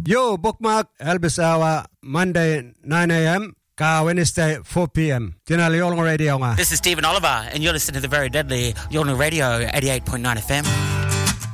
Yo, bookmark Elvis Hour, Monday 9 a.m. Ka Wednesday 4 p.m. Tinali Yolnga Radio nga. This is Stephen Oliver, and you're listening to the very deadly Yolnga Radio 88.9 FM.